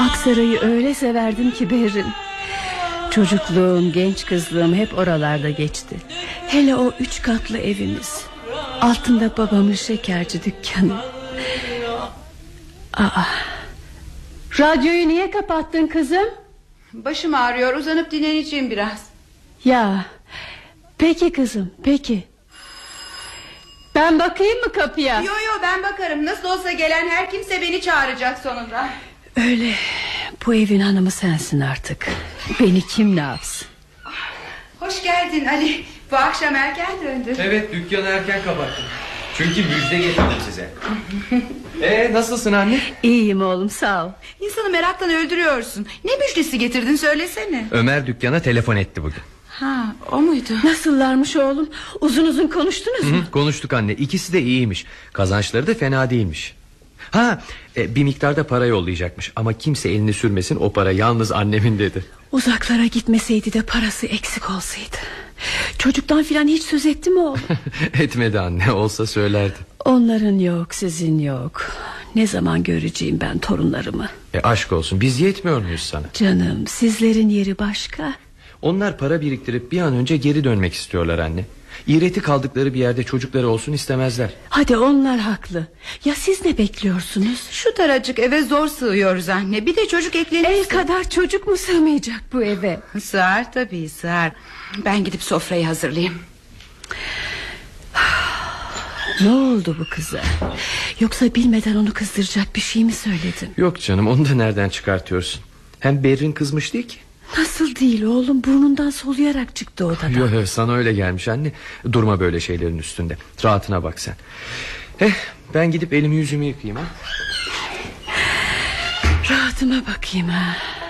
Aksaray'ı öyle severdim ki Berrin. Çocukluğum, genç kızlığım hep oralarda geçti. Hele o 3 katlı evimiz, altında babamın şekerci dükkanı. Radyoyu niye kapattın kızım? Başım ağrıyor, uzanıp dinleneceğim biraz. Ya, peki kızım, peki. Ben bakayım mı kapıya? Yo ben bakarım. Nasıl olsa gelen her kimse beni çağıracak sonunda. Öyle. Bu evin hanımı sensin artık. Beni kim ne yapsın? Hoş geldin Ali. Bu akşam erken döndün. Evet, dükkanı erken kapattım. Çünkü müjde getirdim size. Nasılsın anne? İyiyim oğlum, sağ ol. İnsanı meraktan öldürüyorsun. Ne müjdesi getirdin söylesene. Ömer dükkana telefon etti bugün. Ha, o muydu? Nasıllarmış oğlum? Uzun uzun konuştunuz mu? Konuştuk anne, ikisi de iyiymiş. Kazançları da fena değilmiş. Bir miktarda para yollayacakmış. Ama kimse elini sürmesin, o para yalnız annemin dedi. Uzaklara gitmeseydi de parası eksik olsaydı. Çocuktan filan hiç söz etti mi oğlum? Etmedi anne, olsa söylerdi. Onların yok, sizin yok. Ne zaman göreceğim ben torunlarımı? Aşk olsun, biz yetmiyor muyuz sana? Canım, sizlerin yeri başka. Onlar para biriktirip bir an önce geri dönmek istiyorlar anne. İğreti kaldıkları bir yerde çocukları olsun istemezler. Hadi onlar haklı. Ya siz ne bekliyorsunuz? Şu daracık eve zor sığıyoruz anne. Bir de çocuk eklenirse. El kadar çocuk mu sığmayacak bu eve? Sığar tabii, sığar. Ben gidip sofrayı hazırlayayım. Ne oldu bu kıza? Yoksa bilmeden onu kızdıracak bir şey mi söyledin? Yok canım, onu da nereden çıkartıyorsun? Hem Berrin kızmış değil ki. Nasıl değil oğlum, burnundan soluyarak çıktı odadan. Yok, sana öyle gelmiş anne. Durma böyle şeylerin üstünde. Rahatına bak sen. Ben gidip elimi yüzümü yıkayayım ha. Rahatıma bakayım ha.